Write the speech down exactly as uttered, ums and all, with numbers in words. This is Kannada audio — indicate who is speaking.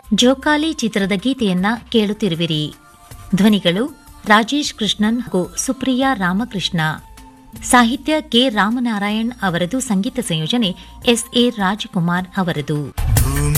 Speaker 1: ಜೋಕಾಲಿ ಚಿತ್ರದ ಗೀತೆಯನ್ನ ಕೇಳುತ್ತಿರುವಿರಿ. ಧ್ವನಿಗಳು ರಾಜೇಶ್ ಕೃಷ್ಣನ್ ಹಾಗೂ ಸುಪ್ರಿಯಾ ರಾಮಕೃಷ್ಣ. ಸಾಹಿತ್ಯ ಕೆ ರಾಮನಾರಾಯಣ್ ಅವರದು, ಸಂಗೀತ ಸಂಯೋಜನೆ ಎಸ್ ಎ ರಾಜಕುಮಾರ್ ಅವರದು.